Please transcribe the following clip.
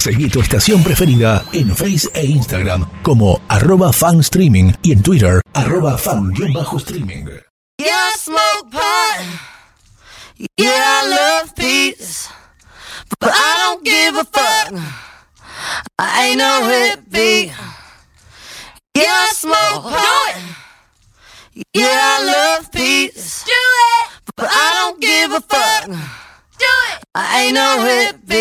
Seguí tu estación preferida en Face e Instagram como @fanstreaming y en Twitter @fan_streaming. Yeah, I smoke pot. Yeah, I love peace. But I don't give a fuck. I ain't no hippie. Yeah, I smoke pot. Yeah, I love peace. Do it. But I don't give a fuck. Do it. I ain't no hippie.